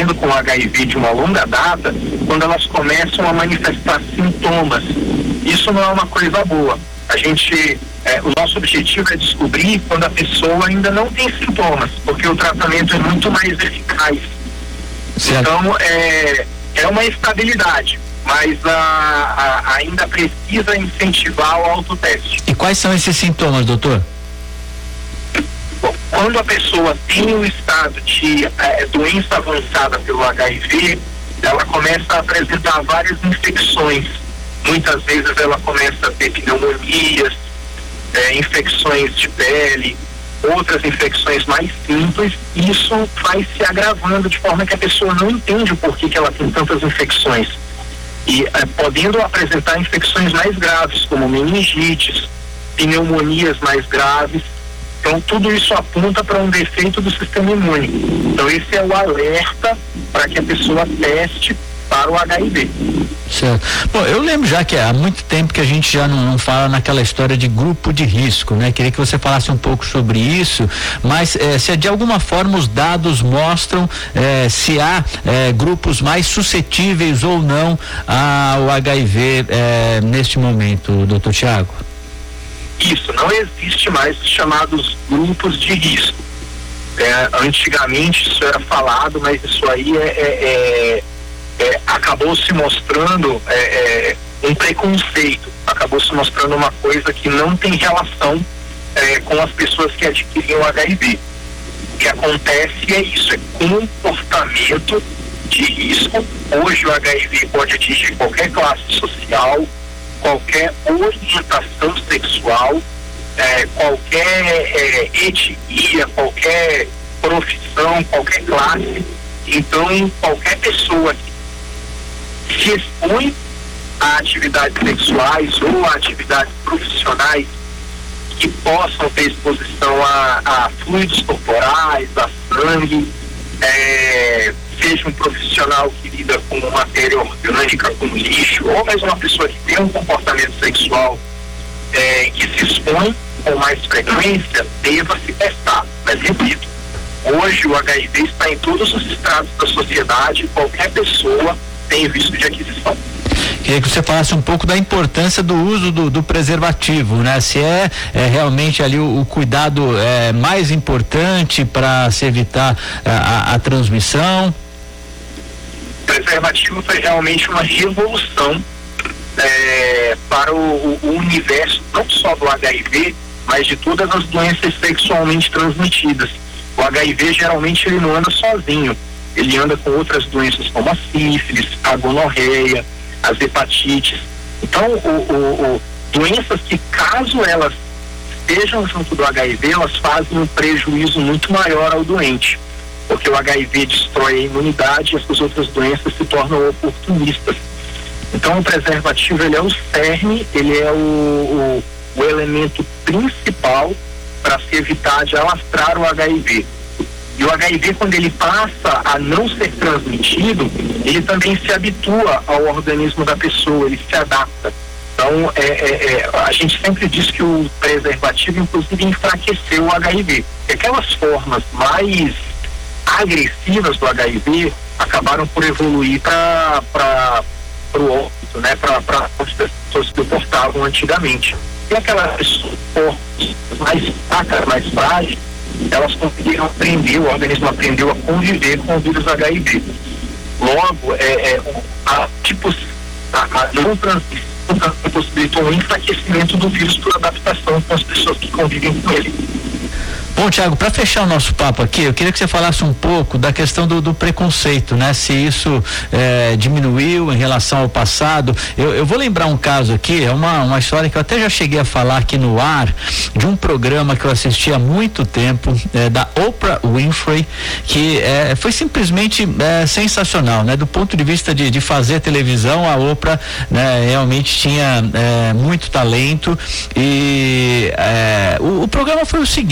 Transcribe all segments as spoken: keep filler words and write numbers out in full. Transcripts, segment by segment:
vivendo com H I V de uma longa data, quando elas começam a manifestar sintomas. Isso não é uma coisa boa. A gente, é, o nosso objetivo é descobrir quando a pessoa ainda não tem sintomas, porque o tratamento é muito mais eficaz. Certo. Então, é, é uma estabilidade, mas a, a, ainda precisa incentivar o autoteste. E quais são esses sintomas, doutor? Bom, quando a pessoa tem o estado de é, doença avançada pelo H I V, ela começa a apresentar várias infecções. Muitas vezes ela começa a ter pneumonias, é, infecções de pele, outras infecções mais simples. Isso vai se agravando de forma que a pessoa não entende o porquê que ela tem tantas infecções. E é, podendo apresentar infecções mais graves, como meningites, pneumonias mais graves. Então, tudo isso aponta para um defeito do sistema imune. Então, esse é o alerta para que a pessoa teste para o H I V. Certo. Bom, eu lembro já que há muito tempo que a gente já não, não fala naquela história de grupo de risco, né? Queria que você falasse um pouco sobre isso, mas eh, se de alguma forma os dados mostram eh, se há eh, grupos mais suscetíveis ou não ao H I V eh, neste momento, doutor Tiago? Isso, não existe mais os chamados grupos de risco. É, antigamente isso era falado, mas isso aí é, é, é, é, acabou se mostrando é, é, um preconceito, acabou se mostrando uma coisa que não tem relação é, com as pessoas que adquirem o H I V. O que acontece é isso, é comportamento de risco. Hoje o H I V pode atingir qualquer classe social, qualquer orientação sexual, é, qualquer é, etnia, qualquer profissão, qualquer classe. Então, qualquer pessoa que se expõe a atividades sexuais ou a atividades profissionais que possam ter exposição a, a fluidos corporais, a sangue, é, seja um profissional que lida com matéria orgânica, com lixo, ou mesmo uma pessoa que tem um comportamento sexual é, que se expõe com mais frequência, deva se testar. Mas repito, hoje o H I V está em todos os estratos da sociedade, qualquer pessoa tem risco de aquisição. Queria que você falasse um pouco da importância do uso do, do preservativo, né? Se é, é realmente ali o, o cuidado é, mais importante para se evitar a, a, a transmissão. O preservativo foi realmente uma revolução é, para o, o universo, não só do H I V, mas de todas as doenças sexualmente transmitidas. O H I V geralmente ele não anda sozinho, ele anda com outras doenças como a sífilis, a gonorreia, as hepatites. Então, o, o, o, doenças que, caso elas estejam junto do H I V, elas fazem um prejuízo muito maior ao doente, porque o H I V destrói a imunidade e essas outras doenças se tornam oportunistas. Então, o preservativo, ele é o cerne, ele é o, o, o elemento principal para se evitar de alastrar o H I V. E o H I V, quando ele passa a não ser transmitido, ele também se habitua ao organismo da pessoa, ele se adapta. Então, é, é, é, a gente sempre diz que o preservativo, inclusive, enfraqueceu o H I V. E aquelas formas mais agressivas do H I V acabaram por evoluir para o óbito, né, para as pessoas que portavam antigamente. E aquelas pessoas mais fracas, mais frágeis, elas conseguiram aprender, o organismo aprendeu a conviver com o vírus H I V. Logo, é, é, a, tipo, a, a não transmissão possibilitou um enfraquecimento do vírus por adaptação com as pessoas que convivem com ele. Bom, Tiago, para fechar o nosso papo aqui, eu queria que você falasse um pouco da questão do, do preconceito, né? Se isso é, diminuiu em relação ao passado. Eu, eu vou lembrar um caso aqui, é uma, uma história que eu até já cheguei a falar aqui no ar, de um programa que eu assisti há muito tempo, é, da Oprah Winfrey, que é, foi simplesmente é, sensacional, né? Do ponto de vista de, de fazer televisão, a Oprah, né, realmente tinha é, muito talento e é, o, o programa foi o seguinte, ela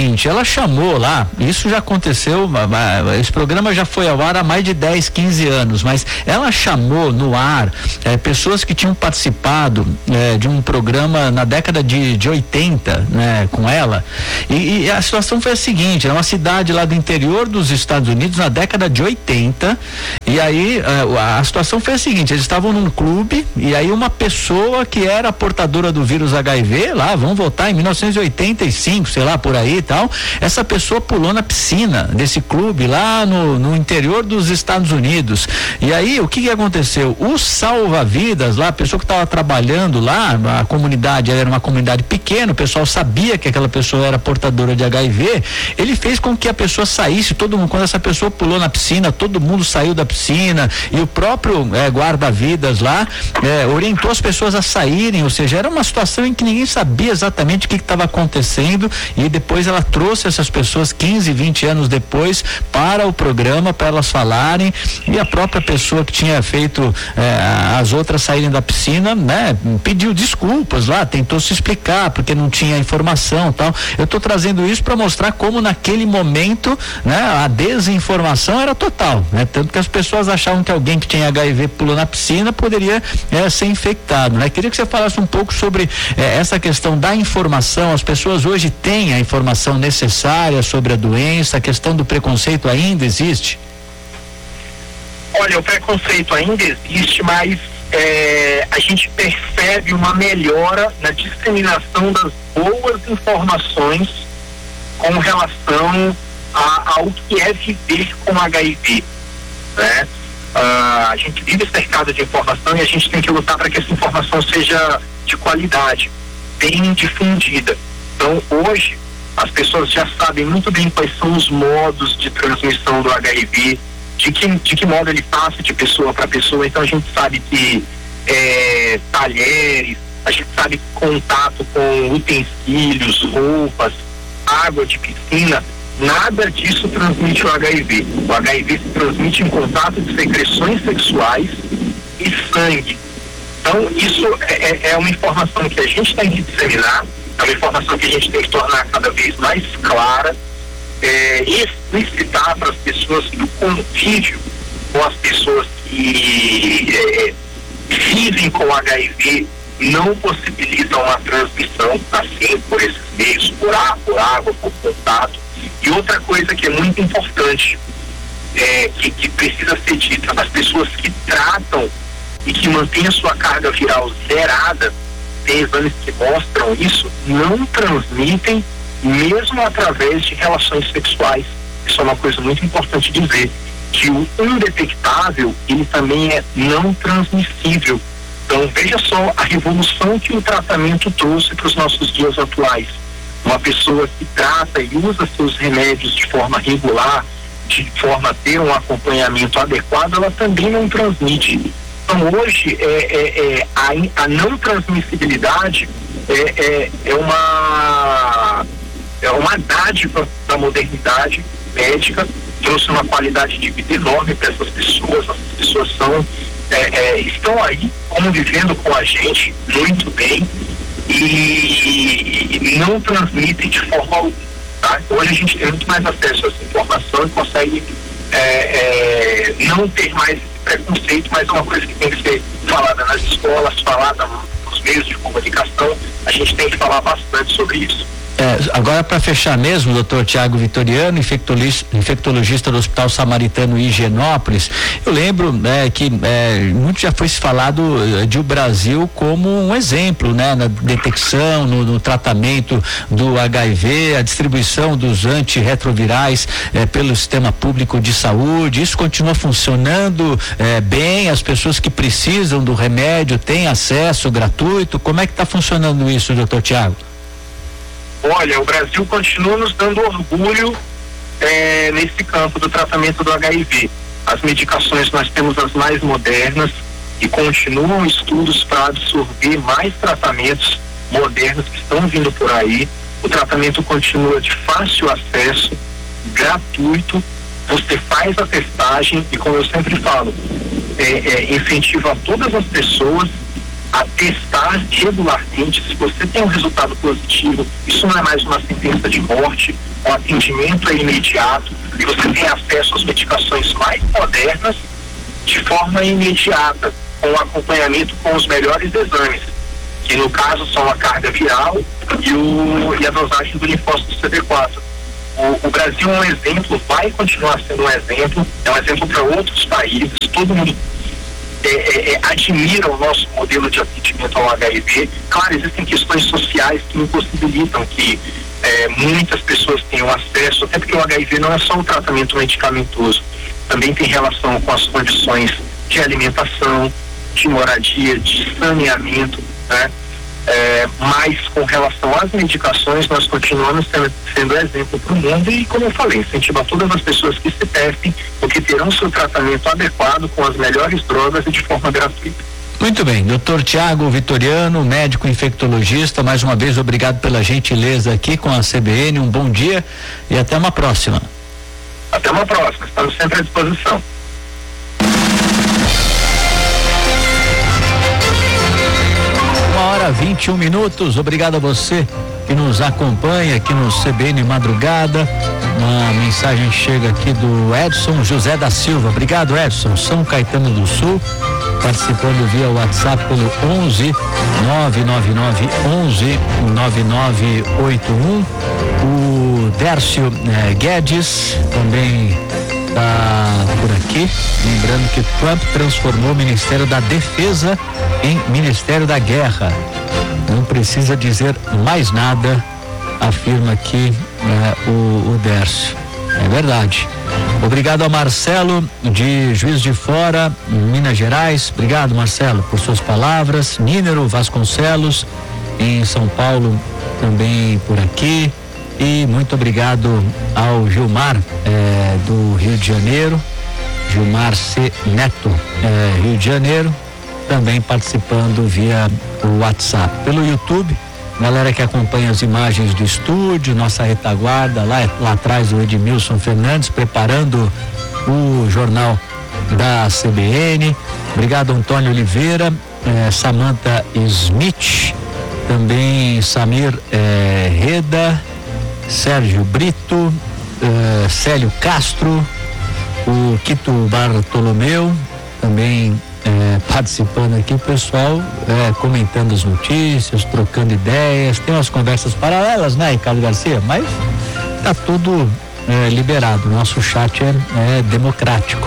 chamou lá, isso já aconteceu, esse programa já foi ao ar há mais de dez, quinze anos, mas ela chamou no ar é, pessoas que tinham participado é, de um programa na década de, de oitenta, né, com ela, e, e a situação foi a seguinte: era uma cidade lá do interior dos Estados Unidos na década de oitenta, e aí a, a situação foi a seguinte: eles estavam num clube, e aí uma pessoa que era portadora do vírus H I V, lá, vamos voltar em mil novecentos e oitenta e cinco, sei lá, por aí e tal, essa pessoa pulou na piscina desse clube lá no, no interior dos Estados Unidos. E aí, o que que aconteceu? O salva-vidas lá, a pessoa que estava trabalhando lá, a comunidade era uma comunidade pequena, o pessoal sabia que aquela pessoa era portadora de H I V, ele fez com que a pessoa saísse, todo mundo, quando essa pessoa pulou na piscina, todo mundo saiu da piscina, e o próprio é, guarda-vidas lá é, orientou as pessoas a saírem, ou seja, era uma situação em que ninguém sabia exatamente o que estava acontecendo, e depois ela trouxe essas pessoas quinze, vinte anos depois para o programa, para elas falarem, e a própria pessoa que tinha feito eh, as outras saírem da piscina, né, pediu desculpas lá, tentou se explicar porque não tinha informação, tal. Eu estou trazendo isso para mostrar como naquele momento, né, a desinformação era total, né, tanto que as pessoas achavam que alguém que tinha H I V pulou na piscina poderia eh, ser infectado, né? Queria que você falasse um pouco sobre eh, essa questão da informação. As pessoas hoje têm a informação necessária sobre a doença, a questão do preconceito ainda existe? Olha, o preconceito ainda existe, mas é, a gente percebe uma melhora na disseminação das boas informações com relação a, ao que é viver com H I V, né? Ah, a gente vive cercado de informação e a gente tem que lutar para que essa informação seja de qualidade, bem difundida. Então, hoje, as pessoas já sabem muito bem quais são os modos de transmissão do H I V, de que, de que modo ele passa de pessoa para pessoa. Então a gente sabe que é, talheres, a gente sabe que contato com utensílios, roupas, água de piscina, nada disso transmite o H I V. O H I V se transmite em contato de secreções sexuais e sangue. Então isso é, é uma informação que a gente tem que disseminar, é uma informação que a gente tem que tornar cada vez mais clara, é, explicitar para as pessoas que o convívio com as pessoas que é, vivem com H I V não possibilita uma transmissão assim por esses meios, por ar, por água, por contato. E outra coisa que é muito importante, é, que, que precisa ser dita: as pessoas que tratam e que mantêm a sua carga viral zerada, tem exames que mostram isso, não transmitem mesmo através de relações sexuais. Isso é uma coisa muito importante dizer, que o indetectável, ele também é não transmissível. Então veja só a revolução que o tratamento trouxe para os nossos dias atuais. Uma pessoa que trata e usa seus remédios de forma regular, de forma a ter um acompanhamento adequado, ela também não transmite. Então hoje é, é, é, a, a não transmissibilidade é, é, é uma é uma dádiva da modernidade médica, trouxe uma qualidade de vida enorme para essas pessoas. As pessoas são, é, é, estão aí convivendo com a gente muito bem e, e não transmitem de forma alguma, tá? Hoje a gente tem muito mais acesso a essa informação e consegue é, é, não ter mais esse preconceito, mas é uma coisa que tem que ser falada nas escolas, falada nos meios de comunicação. A gente tem que falar bastante sobre isso. É, agora, para fechar mesmo, doutor Tiago Vitoriano, infectologista, infectologista do Hospital Samaritano Higienópolis, eu lembro né, que é, muito já foi se falado de o Brasil como um exemplo, né, na detecção, no, no tratamento do H I V, a distribuição dos antirretrovirais é, pelo sistema público de saúde. Isso continua funcionando é, bem? As pessoas que precisam do remédio têm acesso gratuito? Como é que está funcionando isso, doutor Tiago? Olha, o Brasil continua nos dando orgulho é, nesse campo do tratamento do H I V. As medicações nós temos as mais modernas e continuam estudos para absorver mais tratamentos modernos que estão vindo por aí. O tratamento continua de fácil acesso, gratuito. Você faz a testagem e, como eu sempre falo, é, é, incentiva todas as pessoas a testar regularmente. Se você tem um resultado positivo, isso não é mais uma sentença de morte, o atendimento é imediato e você tem acesso às medicações mais modernas de forma imediata, com acompanhamento com os melhores exames, que no caso são a carga viral e, o, e a dosagem do linfócito C D quatro. O, o Brasil é um exemplo, vai continuar sendo um exemplo, é um exemplo para outros países, todo mundo É, é, é, admira o nosso modelo de atendimento ao H I V. Claro, existem questões sociais que impossibilitam que é, muitas pessoas tenham acesso, até porque o H I V não é só um tratamento medicamentoso, também tem relação com as condições de alimentação, de moradia, de saneamento, né? É, mas com relação às medicações, nós continuamos sendo, sendo exemplo para o mundo e, como eu falei, incentivar todas as pessoas que se testem, porque terão seu tratamento adequado com as melhores drogas e de forma gratuita. Muito bem, doutor Tiago Vitoriano, médico infectologista, mais uma vez obrigado pela gentileza aqui com a C B N, um bom dia e até uma próxima. Até uma próxima, estamos sempre à disposição. Uma hora vinte e um minutos, obrigado a você que nos acompanha aqui no C B N Madrugada. Uma mensagem chega aqui do Edson José da Silva. Obrigado, Edson. São Caetano do Sul, participando via WhatsApp pelo onze nove nove nove onze nove nove oito um. O Dércio eh, Guedes também está por aqui, lembrando que Trump transformou o Ministério da Defesa em Ministério da Guerra. Não precisa dizer mais nada, afirma aqui eh, o, o Dércio. É verdade. Obrigado a Marcelo de Juiz de Fora, Minas Gerais. Obrigado, Marcelo, por suas palavras. Nínero Vasconcelos, em São Paulo, também por aqui. E muito obrigado ao Gilmar, eh, do Rio de Janeiro, Gilmar C. Neto, eh, Rio de Janeiro, também participando via o WhatsApp. Pelo YouTube, galera que acompanha as imagens do estúdio, nossa retaguarda, lá, lá atrás o Edmilson Fernandes preparando o jornal da C B N. Obrigado, Antônio Oliveira, eh, Samantha Smith, também Samir eh, Reda, Sérgio Brito, eh, Célio Castro, o Quito Bartolomeu, também eh, participando aqui, o pessoal eh, comentando as notícias, trocando ideias, tem umas conversas paralelas, né, Ricardo Garcia? Mas tá tudo eh, liberado, nosso chat é, é democrático.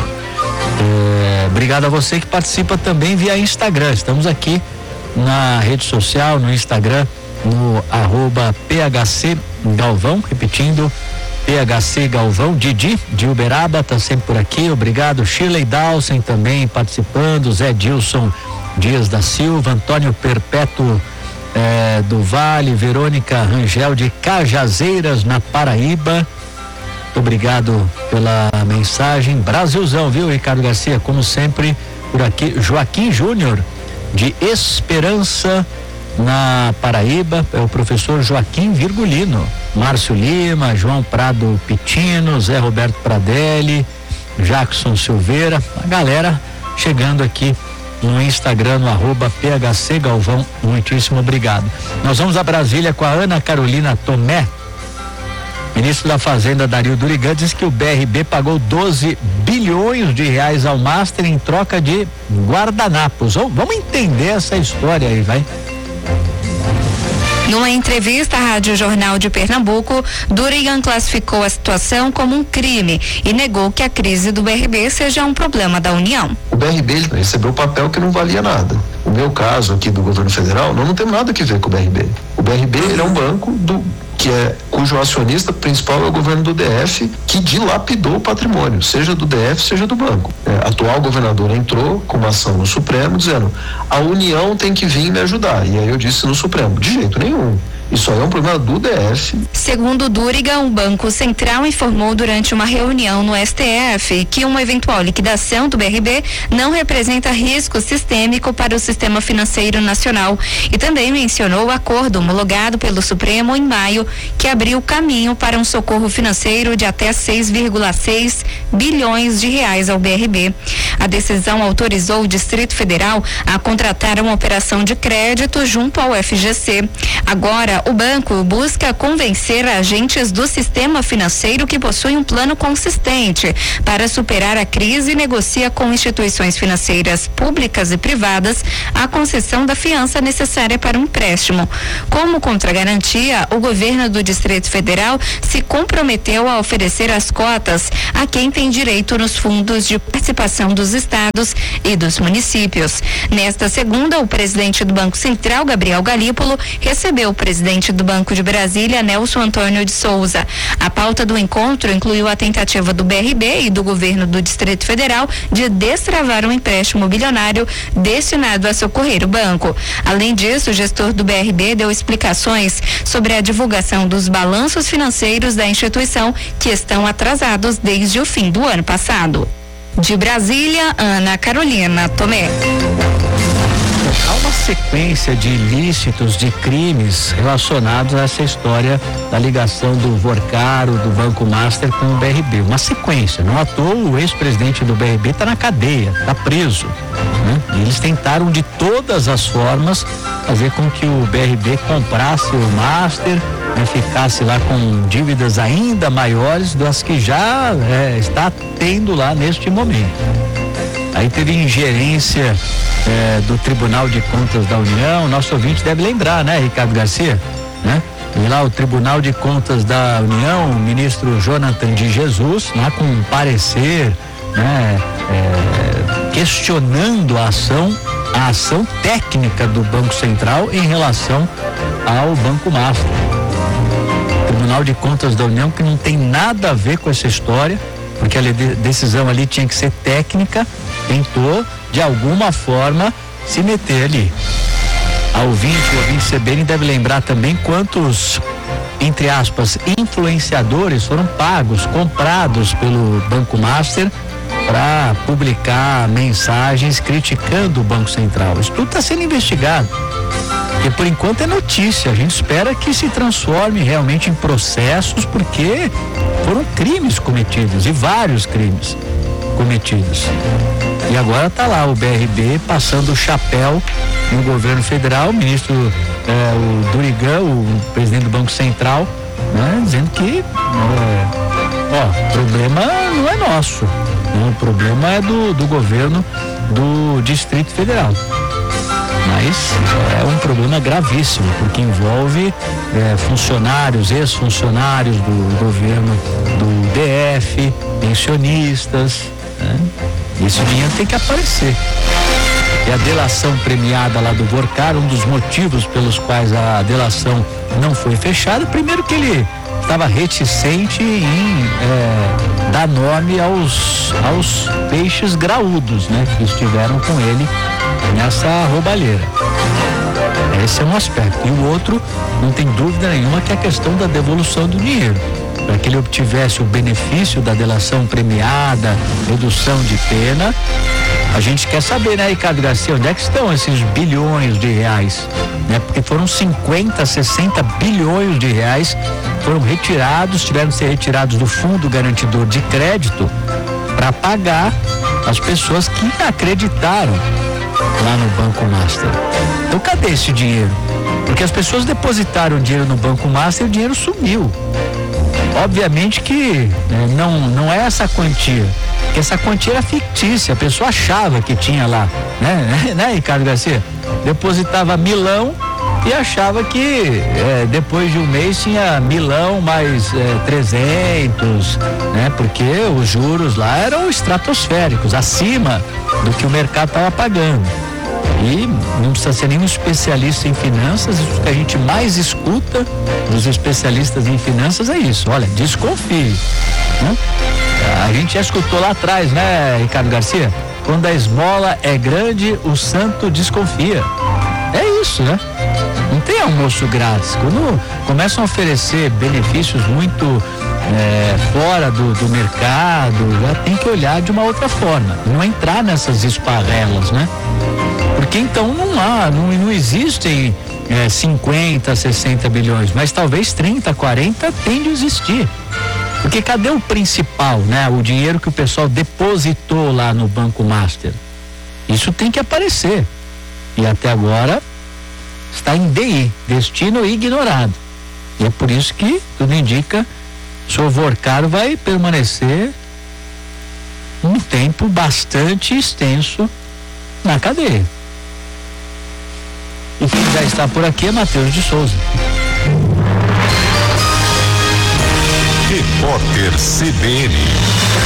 Eh, obrigado a você que participa também via Instagram, estamos aqui na rede social, no Instagram, no arroba P H C Galvão, repetindo, P H C Galvão. Didi de Uberaba tá sempre por aqui, obrigado. Shirley Dawson também participando, Zé Dilson Dias da Silva, Antônio Perpétuo eh, do Vale, Verônica Rangel de Cajazeiras, na Paraíba. Muito obrigado pela mensagem. Brasilzão, viu, Ricardo Garcia? Como sempre, por aqui. Joaquim Júnior de Esperança, na Paraíba, é o professor Joaquim Virgulino, Márcio Lima, João Prado Pitino, Zé Roberto Pradelli, Jackson Silveira, a galera chegando aqui no Instagram, no arroba P H C Galvão, muitíssimo obrigado. Nós vamos a Brasília com a Ana Carolina Tomé. Ministro da Fazenda Dario Durigan diz que o B R B pagou doze bilhões de reais ao Master em troca de guardanapos. Vamos entender essa história aí, vai. Numa entrevista à Rádio Jornal de Pernambuco, Durigan classificou a situação como um crime e negou que a crise do B R B seja um problema da União. O B R B ele recebeu um papel que não valia nada. O meu caso aqui do governo federal, nós não temos nada a ver com o B R B. O B R B ele é um banco do, que é, cujo acionista principal é o governo do D F, que dilapidou o patrimônio, seja do D F, seja do banco. É, atual governador entrou com uma ação no Supremo dizendo: a União tem que vir me ajudar. E aí eu disse no Supremo: de jeito nenhum. Isso aí é um problema do D F. Segundo Durigan, o Banco Central informou durante uma reunião no S T F que uma eventual liquidação do B R B não representa risco sistêmico para o sistema financeiro nacional e também mencionou o acordo homologado pelo Supremo em maio que abriu caminho para um socorro financeiro de até seis vírgula seis bilhões de reais ao B R B. A decisão autorizou o Distrito Federal a contratar uma operação de crédito junto ao F G C. Agora, o banco busca convencer agentes do sistema financeiro que possuem um plano consistente para superar a crise e negocia com instituições financeiras públicas e privadas a concessão da fiança necessária para um empréstimo. Como contragarantia, o governo do Distrito Federal se comprometeu a oferecer as cotas a quem tem direito nos fundos de participação dos estados e dos municípios. Nesta segunda, o presidente do Banco Central, Gabriel Galípolo, recebeu o presidente do Banco de Brasília, Nelson Antônio de Souza. A pauta do encontro incluiu a tentativa do B R B e do governo do Distrito Federal de destravar um empréstimo bilionário destinado a socorrer o banco. Além disso, o gestor do B R B deu explicações sobre a divulgação dos balanços financeiros da instituição, que estão atrasados desde o fim do ano passado. De Brasília, Ana Carolina Tomé. Há uma sequência de ilícitos, de crimes relacionados a essa história da ligação do Vorcaro, do Banco Master com o B R B. Uma sequência. Não à toa, o ex-presidente do B R B está na cadeia, está preso. Né? E eles tentaram de todas as formas fazer com que o B R B comprasse o Master, né, ficasse lá com dívidas ainda maiores das que já é, está tendo lá neste momento. Aí teve ingerência é, do Tribunal de Contas da União. Nosso ouvinte deve lembrar, né, Ricardo Garcia, né? E lá o Tribunal de Contas da União, o ministro Jonathan de Jesus, lá com um parecer, né, é, questionando a ação, a ação técnica do Banco Central em relação ao Banco Master. Tribunal de Contas da União, que não tem nada a ver com essa história, porque a decisão ali tinha que ser técnica, tentou de alguma forma se meter ali. A ouvinte, o ouvinte C B N deve lembrar também quantos, entre aspas, influenciadores foram pagos, comprados pelo Banco Master para publicar mensagens criticando o Banco Central. Isso tudo está sendo investigado. Porque por enquanto é notícia, a gente espera que se transforme realmente em processos, porque foram crimes cometidos, e vários crimes cometidos. E agora está lá o B R B passando o chapéu no governo federal, o ministro eh, o Durigan, o presidente do Banco Central, né, dizendo que eh, ó, o problema não é nosso, né, o problema é do, do governo do Distrito Federal. Mas é um problema gravíssimo, porque envolve é, funcionários, ex-funcionários do governo do D F, pensionistas, né? Esse dinheiro tem que aparecer. E a delação premiada lá do Vorcaro, um dos motivos pelos quais a delação não foi fechada, primeiro que ele estava reticente em é, dar nome aos, aos peixes graúdos, né, que estiveram com ele nessa roubalheira. Esse é um aspecto. E o outro, não tem dúvida nenhuma, que é a questão da devolução do dinheiro. Para que ele obtivesse o benefício da delação premiada, redução de pena, a gente quer saber, né, Ricardo Garcia, onde é que estão esses bilhões de reais? Né? Porque foram cinquenta, sessenta bilhões de reais foram retirados, tiveram que ser retirados do Fundo Garantidor de Crédito para pagar as pessoas que acreditaram lá no Banco Master. Então cadê esse dinheiro? Porque as pessoas depositaram dinheiro no Banco Master e o dinheiro sumiu. Obviamente que né, não, não é essa quantia, porque essa quantia era fictícia, a pessoa achava que tinha lá, né, né, Ricardo Garcia? Depositava milão e achava que é, depois de um mês tinha milão mais é, trezentos, né? Porque os juros lá eram estratosféricos, acima do que o mercado estava pagando. E não precisa ser nenhum especialista em finanças, isso que a gente mais escuta dos especialistas em finanças é isso, olha, desconfie, né? A gente já escutou lá atrás, né, Ricardo Garcia? Quando a esmola é grande, o santo desconfia. É isso, né? Não tem almoço grátis. Quando começam a oferecer benefícios muito é, fora do, do mercado, já tem que olhar de uma outra forma, não entrar nessas esparrelas, né? Porque então não há, não, não existem é, cinquenta, sessenta bilhões, mas talvez trinta, quarenta tem de existir. Porque cadê o principal, né? O dinheiro que o pessoal depositou lá no Banco Master. Isso tem que aparecer. E até agora está em D I, destino ignorado. E é por isso que tudo indica, o senhor Vorcaro vai permanecer um tempo bastante extenso na cadeia. E quem já está por aqui é Matheus de Souza. Repórter C B N.